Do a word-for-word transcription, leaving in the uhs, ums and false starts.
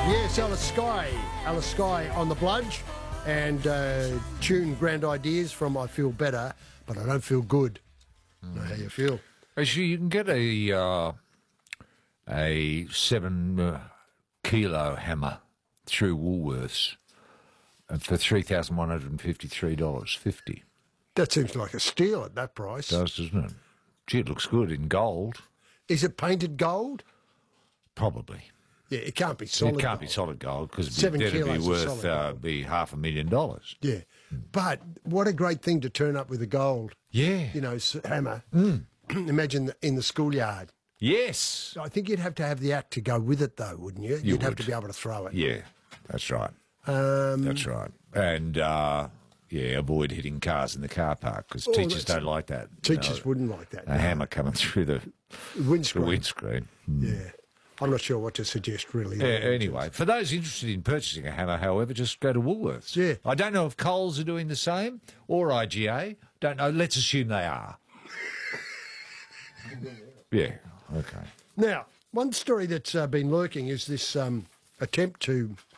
Yes, Alice Skye. Alice Skye on the bludge and uh, tune Grand Ideas from I Feel Better, but I Don't Feel Good. Mm. Know how you feel. Actually, you can get a uh, a seven uh, kilo hammer through Woolworths for three thousand one hundred and fifty three dollars fifty. That seems like a steal at that price. It does, doesn't it? Gee, it looks good in gold. Is it painted gold? Probably. Yeah, it can't be solid. It can't gold. be solid gold because Seven it'd be kilos of worth solid uh, gold. be half a million dollars. Yeah, but what a great thing to turn up with a gold. Yeah, you know, s- hammer. Mm. Imagine the, in the schoolyard. Yes, I think you'd have to have the act to go with it, though, wouldn't you? You You'd have would. to be able to throw it. Yeah, that's right. Um, That's right. And uh, yeah, avoid hitting cars in the car park because Oh, teachers that's- don't like that. you Teachers know, wouldn't like that. a no. hammer coming through the, the Windscreen. windscreen. Mm. Yeah. I'm not sure what to suggest, really. Yeah, anyway, for those interested in purchasing a hammer, however, just go to Woolworths. Yeah. I don't know if Coles are doing the same or I G A. Don't know. Let's assume they are. Yeah, okay. Now, one story that's uh, been lurking is this um, attempt to